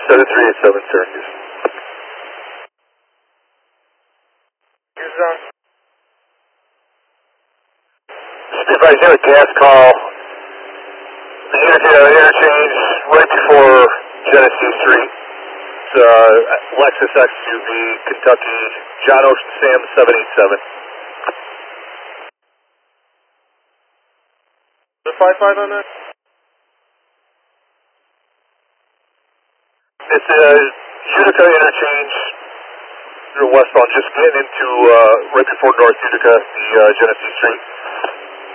7387 Syracuse. Houston. Just advise you a gas call. The Utica interchange right before Genesee Street. It's Lexus XUV, Kentucky, John Ocean Sam 787. The 5-5 on that? It's Utica interchange, westbound, just getting into right before North Utica, the Genesee Street.